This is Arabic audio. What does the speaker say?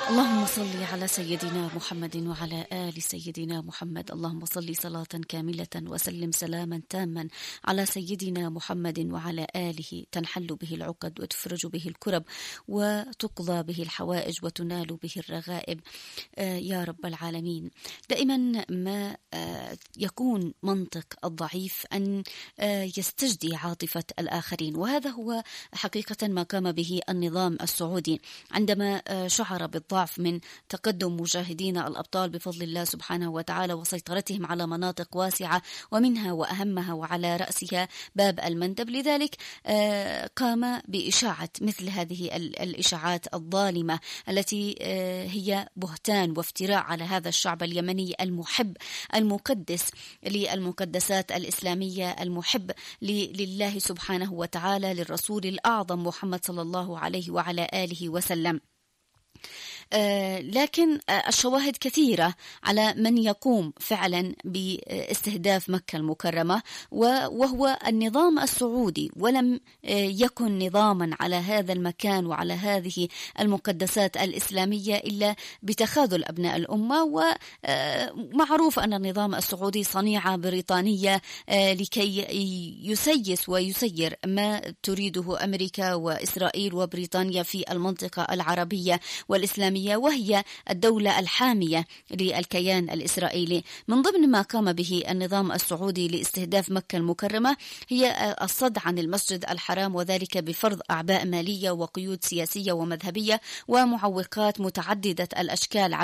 اللهم صل على سيدنا محمد وعلى آل سيدنا محمد. اللهم صل صلاة كاملة وسلم سلاما تاما على سيدنا محمد وعلى آله تنحل به العقد وتفرج به الكرب وتقضى به الحوائج وتنال به الرغائب يا رب العالمين. دائما ما يكون منطق الضعيف أن يستجدي عاطفة الآخرين، وهذا هو حقيقة ما قام به النظام السعودي عندما شعر بالضعف من تقدم مجاهدين الأبطال بفضل الله سبحانه وتعالى وسيطرتهم على مناطق واسعة، ومنها وأهمها وعلى رأسها باب المندب. لذلك قام بإشاعة مثل هذه الإشاعات الظالمة التي هي بهتان وافتراء على هذا الشعب اليمني المحب المقدس للمقدسات الإسلامية، المحب لله سبحانه وتعالى، للرسول الأعظم محمد صلى الله عليه وعلى آله وسلم. لكن الشواهد كثيرة على من يقوم فعلا باستهداف مكة المكرمة، وهو النظام السعودي، ولم يكن نظاما على هذا المكان وعلى هذه المقدسات الإسلامية إلا بتخاذل أبناء الأمة. ومعروف أن النظام السعودي صنيعة بريطانية لكي يسيس ويسير ما تريده أمريكا وإسرائيل وبريطانيا في المنطقة العربية والإسلامية، وهي الدولة الحامية للكيان الإسرائيلي. من ضمن ما قام به النظام السعودي لاستهداف مكة المكرمة هي الصد عن المسجد الحرام، وذلك بفرض أعباء مالية وقيود سياسية ومذهبية ومعوقات متعددة الأشكال